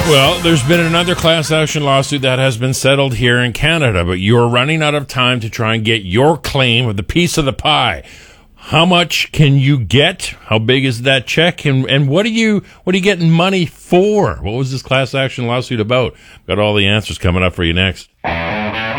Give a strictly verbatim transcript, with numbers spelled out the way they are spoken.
Well, there's been another class action lawsuit that has been settled here in Canada, but you're running out of time to try and get your claim of the piece of the pie. How much can you get? How big is that check? And and what are you what are you getting money for? What was this class action lawsuit about? Got all the answers coming up for you next.